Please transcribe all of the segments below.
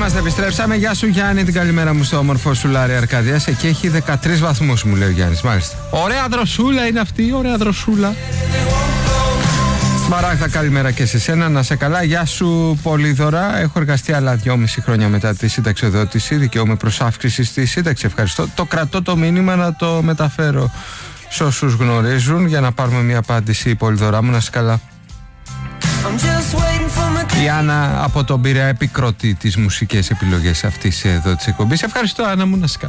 Είμαστε, επιστρέψαμε. Γεια σου Γιάννη, την καλημέρα μου στο όμορφο Σουλάρι Αρκαδίας. Εκεί έχει 13 βαθμούς, μου λέει ο Γιάννης. Μάλιστα. Ωραία δροσούλα είναι αυτή, ωραία δροσούλα. Σμαράγδα, καλημέρα και σε σένα, να σε καλά. Γεια σου Πολύδωρα. Έχω εργαστεί άλλα 2,5 χρόνια μετά τη συνταξιοδότηση. Δικαιούμαι προς αύξηση στη σύνταξη. Ευχαριστώ. Το κρατώ το μήνυμα να το μεταφέρω σε όσους γνωρίζουν για να πάρουμε μια απάντηση. Πολύδωρά μου, να σε καλά. Η Άννα από τον Πειραιά επικροτεί τις μουσικές επιλογές αυτής εδώ της εκπομπής. Ευχαριστώ Άννα μου, να σε καλά.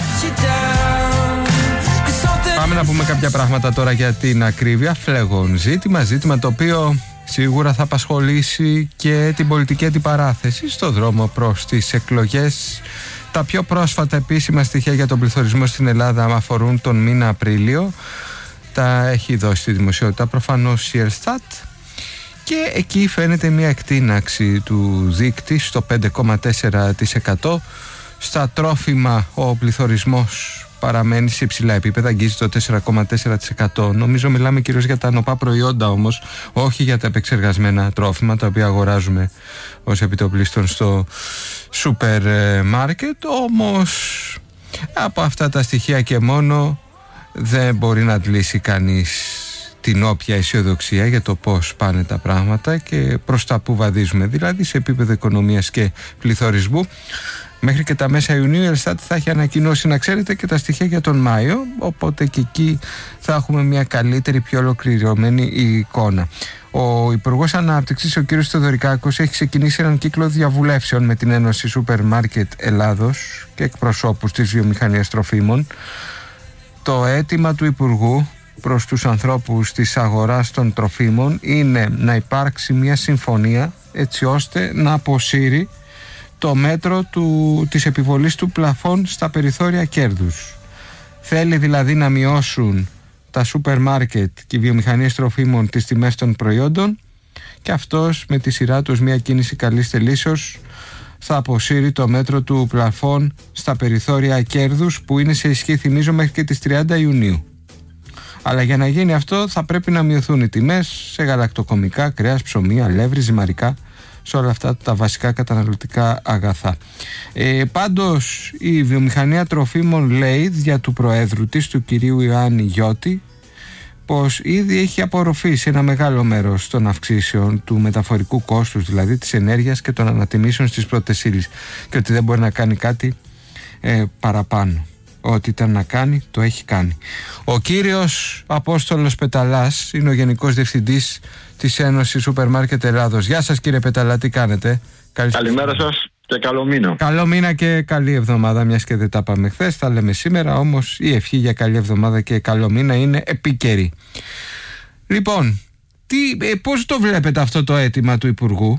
Πάμε να πούμε κάποια πράγματα τώρα για την ακρίβεια. Φλέγον ζήτημα το οποίο σίγουρα θα απασχολήσει και την πολιτική αντιπαράθεση στο δρόμο προς τις εκλογές. Τα πιο πρόσφατα επίσημα στοιχεία για τον πληθωρισμό στην Ελλάδα αφορούν τον μήνα Απρίλιο. Τα έχει δώσει στη δημοσιότητα προφανώς η Ελστάτ. Και εκεί φαίνεται μια εκτείναξη του δείκτη στο 5,4%. Στα τρόφιμα ο πληθωρισμός παραμένει σε υψηλά επίπεδα, αγγίζει το 4,4%. Νομίζω μιλάμε κυρίως για τα νοπά προϊόντα όμως, όχι για τα επεξεργασμένα τρόφιμα, τα οποία αγοράζουμε ως επιτοπλίστων στο σούπερ μάρκετ. Όμως από αυτά τα στοιχεία και μόνο δεν μπορεί να αντλήσει κανείς την όποια αισιοδοξία για το πώς πάνε τα πράγματα και προς τα που βαδίζουμε, δηλαδή σε επίπεδο οικονομίας και πληθωρισμού. Μέχρι και τα μέσα Ιουνίου η Ελστάτ θα έχει ανακοινώσει, να ξέρετε, και τα στοιχεία για τον Μάιο, οπότε και εκεί θα έχουμε μια καλύτερη, πιο ολοκληρωμένη εικόνα. Ο Υπουργός Ανάπτυξης, ο κ. Θεοδωρικάκος, έχει ξεκινήσει έναν κύκλο διαβουλεύσεων με την Ένωση Σούπερ Μάρκετ Ελλάδος και εκπροσώπους της βιομηχανίας τροφίμων. Το αίτημα του Υπουργού προς τους ανθρώπους της αγοράς των τροφίμων είναι να υπάρξει μια συμφωνία έτσι ώστε να αποσύρει το μέτρο της επιβολής του πλαφών στα περιθώρια κέρδους. Θέλει δηλαδή να μειώσουν τα σούπερ μάρκετ και οι βιομηχανίες τροφίμων τις τιμές των προϊόντων και αυτός με τη σειρά του μια κίνηση καλής θελήσεως θα αποσύρει το μέτρο του πλαφών στα περιθώρια κέρδους που είναι σε ισχύ, θυμίζω, μέχρι και τις 30 Ιουνίου. Αλλά για να γίνει αυτό θα πρέπει να μειωθούν οι τιμές σε γαλακτοκομικά, κρέας, ψωμί, αλεύρι, ζυμαρικά, σε όλα αυτά τα βασικά καταναλωτικά αγαθά. Πάντως η βιομηχανία τροφίμων λέει δια του Προέδρου της, του κυρίου Ιωάννη Γιώτη, πως ήδη έχει απορροφήσει ένα μεγάλο μέρος των αυξήσεων του μεταφορικού κόστους, δηλαδή της ενέργειας και των ανατιμήσεων στις πρώτες ύλες, και ότι δεν μπορεί να κάνει κάτι παραπάνω. Ό,τι ήταν να κάνει, το έχει κάνει. Ο κύριος Απόστολος Πεταλάς είναι ο Γενικός Διευθυντής της Ένωσης Σούπερ Μάρκετ Ελλάδος. Γεια σας κύριε Πεταλά, τι κάνετε? Καλημέρα σας και καλό μήνα. Καλό μήνα και καλή εβδομάδα, μιας και δεν τα πάμε χθες, τα λέμε σήμερα, όμως η ευχή για καλή εβδομάδα και καλό μήνα είναι επίκαιρη. Λοιπόν, πώς το βλέπετε αυτό το αίτημα του Υπουργού?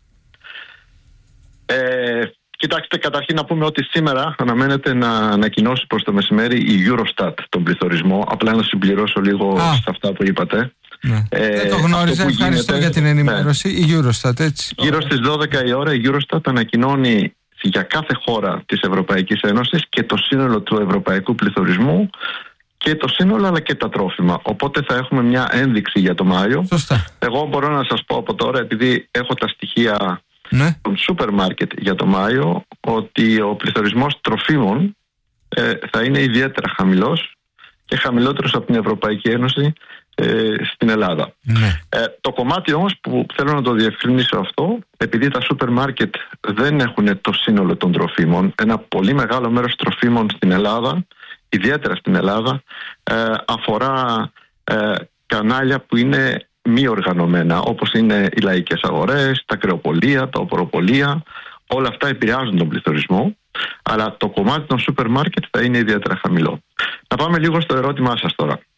Κοιτάξτε, καταρχήν να πούμε ότι σήμερα αναμένεται να ανακοινώσει προς το μεσημέρι η Eurostat τον πληθωρισμό. Απλά να συμπληρώσω λίγο σε αυτά που είπατε. Ναι. Δεν το γνώριζα, ευχαριστώ για την ενημέρωση. Η Eurostat, έτσι. Γύρω στις 12 η ώρα η Eurostat ανακοινώνει για κάθε χώρα της Ευρωπαϊκής Ένωσης και το σύνολο του ευρωπαϊκού πληθωρισμού και το σύνολο αλλά και τα τρόφιμα. Οπότε θα έχουμε μια ένδειξη για το Μάιο. Σωστά. Εγώ μπορώ να σας πω από τώρα, επειδή έχω τα στοιχεία των σούπερ μάρκετ για το Μάιο, ότι ο πληθωρισμός τροφίμων θα είναι ιδιαίτερα χαμηλός και χαμηλότερος από την Ευρωπαϊκή Ένωση στην Ελλάδα. Το κομμάτι όμως που θέλω να το διευκρινίσω αυτό, επειδή τα σούπερ μάρκετ δεν έχουν το σύνολο των τροφίμων, ένα πολύ μεγάλο μέρος τροφίμων στην Ελλάδα, ιδιαίτερα στην Ελλάδα, αφορά κανάλια που είναι μη οργανωμένα, όπως είναι οι λαϊκές αγορές, τα κρεοπολία, τα οποροπολία. Όλα αυτά επηρεάζουν τον πληθωρισμό, αλλά το κομμάτι των σούπερ μάρκετ θα είναι ιδιαίτερα χαμηλό. Να πάμε λίγο στο ερώτημά σας τώρα.